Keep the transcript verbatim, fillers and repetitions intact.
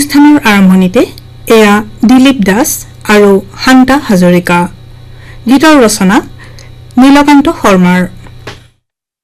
অনুষ্ঠানৰ আৰম্ভণিতে এয়া দিলীপ দাস আৰু শান্তা হাজৰিকা, গীতৰ ৰচনা নীলকান্ত শৰ্মাৰ।